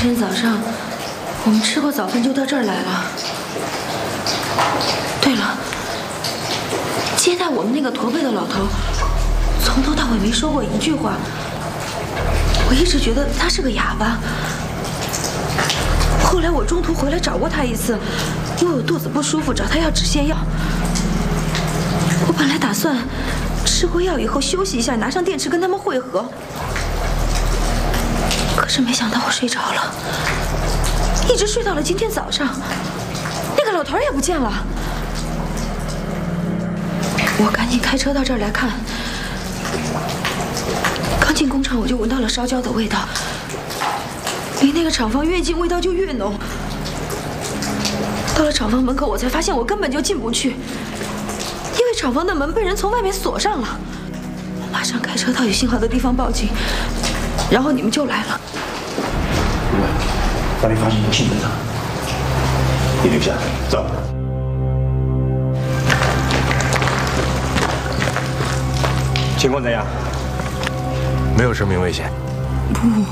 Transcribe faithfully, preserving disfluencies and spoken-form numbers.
天早上我们吃过早饭就到这儿来了。对了，接待我们那个驼背的老头，从头到尾没说过一句话。我一直觉得他是个哑巴。后来我中途回来找过他一次，因为我肚子不舒服，找他要止泻药。我本来打算吃过药以后休息一下，拿上电池跟他们会合。可是没想到我睡着了，一直睡到了今天早上，那个老头也不见了。我赶紧开车到这儿来看，刚进工厂我就闻到了烧焦的味道，离那个厂房越近味道就越浓。到了厂房门口，我才发现我根本就进不去，因为厂房的门被人从外面锁上了。我马上开车到有信号的地方报警，然后你们就来了。 喂，把你发现不幸的他，你留下，走。情况怎样？ 没有生命危险。 不。